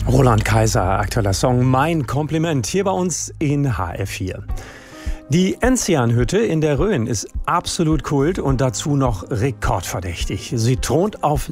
Roland Kaiser, aktueller Song Mein Kompliment, hier bei uns in HR4. Die Enzianhütte in der Rhön ist absolut Kult und dazu noch rekordverdächtig. Sie thront auf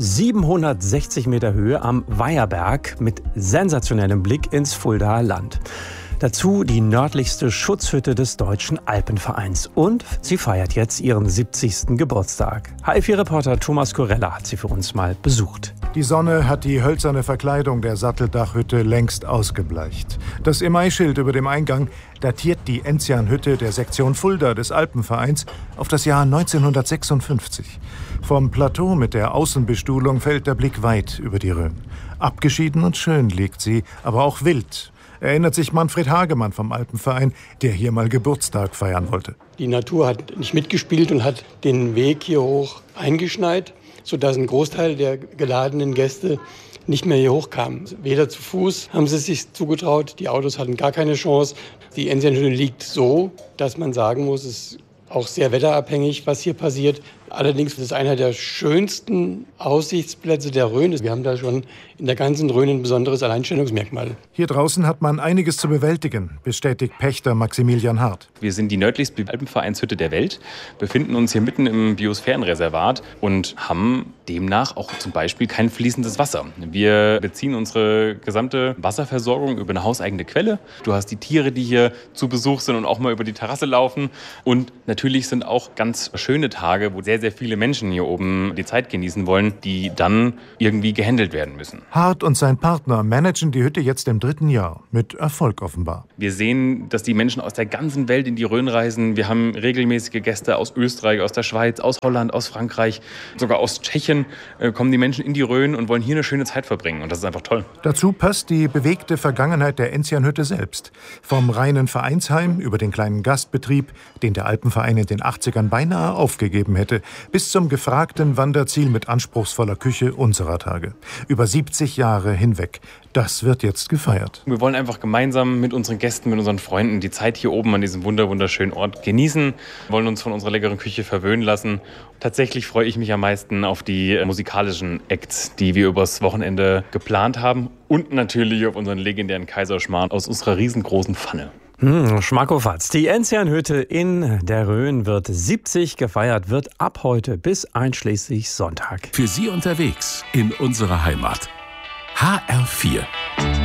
760 Meter Höhe am Weiherberg mit sensationellem Blick ins Fuldaer Land. Dazu die nördlichste Schutzhütte des Deutschen Alpenvereins. Und sie feiert jetzt ihren 70. Geburtstag. HR4-Reporter Thomas Korella hat sie für uns mal besucht. Die Sonne hat die hölzerne Verkleidung der Satteldachhütte längst ausgebleicht. Das Emailschild über dem Eingang datiert die Enzianhütte der Sektion Fulda des Alpenvereins auf das Jahr 1956. Vom Plateau mit der Außenbestuhlung fällt der Blick weit über die Rhön. Abgeschieden und schön liegt sie, aber auch wild. Erinnert sich Manfred Hagemann vom Alpenverein, der hier mal Geburtstag feiern wollte. Die Natur hat nicht mitgespielt und hat den Weg hier hoch eingeschneit, sodass ein Großteil der geladenen Gäste nicht mehr hier hochkam. Weder zu Fuß haben sie es sich zugetraut, die Autos hatten gar keine Chance. Die Enzianhütte liegt so, dass man sagen muss, es ist auch sehr wetterabhängig, was hier passiert. Allerdings ist es einer der schönsten Aussichtsplätze der Rhön. Wir haben da schon in der ganzen Rhön ein besonderes Alleinstellungsmerkmal. Hier draußen hat man einiges zu bewältigen, bestätigt Pächter Maximilian Hart. Wir sind die nördlichste Alpenvereinshütte der Welt, befinden uns hier mitten im Biosphärenreservat und haben demnach auch zum Beispiel kein fließendes Wasser. Wir beziehen unsere gesamte Wasserversorgung über eine hauseigene Quelle. Du hast die Tiere, die hier zu Besuch sind und auch mal über die Terrasse laufen. Und natürlich sind auch ganz schöne Tage, wo sehr viele Menschen hier oben die Zeit genießen wollen, die dann irgendwie gehandelt werden müssen. Hart und sein Partner managen die Hütte jetzt im 3. Jahr, mit Erfolg offenbar. Wir sehen, dass die Menschen aus der ganzen Welt in die Rhön reisen. Wir haben regelmäßige Gäste aus Österreich, aus der Schweiz, aus Holland, aus Frankreich, sogar aus Tschechien kommen die Menschen in die Rhön und wollen hier eine schöne Zeit verbringen. Und das ist einfach toll. Dazu passt die bewegte Vergangenheit der Enzianhütte selbst. Vom reinen Vereinsheim über den kleinen Gastbetrieb, den der Alpenverein in den 80ern beinahe aufgegeben hätte, bis zum gefragten Wanderziel mit anspruchsvoller Küche unserer Tage. Über 70 Jahre hinweg. Das wird jetzt gefeiert. Wir wollen einfach gemeinsam mit unseren Gästen, mit unseren Freunden die Zeit hier oben an diesem wunderschönen Ort genießen, wollen uns von unserer leckeren Küche verwöhnen lassen. Tatsächlich freue ich mich am meisten auf die musikalischen Acts, die wir übers Wochenende geplant haben und natürlich auf unseren legendären Kaiserschmarrn aus unserer riesengroßen Pfanne. Schmackofatz. Die Enzianhütte in der Rhön wird 70 gefeiert, wird ab heute bis einschließlich Sonntag. Für Sie unterwegs in unserer Heimat. HR4.